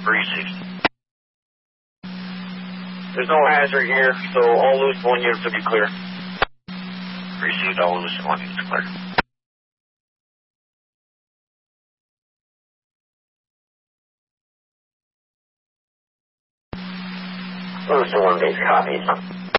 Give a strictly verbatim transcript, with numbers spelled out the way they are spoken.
three sixty. There's no hazard here, so all loose one units will be clear. Received, all loose one units clear. Loose one base copies.